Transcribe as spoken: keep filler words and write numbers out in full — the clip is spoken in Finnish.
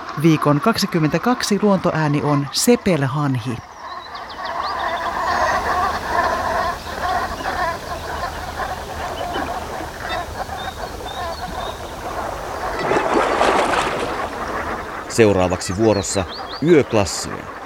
Viikon kaksikymmentäkaksi luontoääni on sepelhanhi. Seuraavaksi vuorossa Yöklassinen.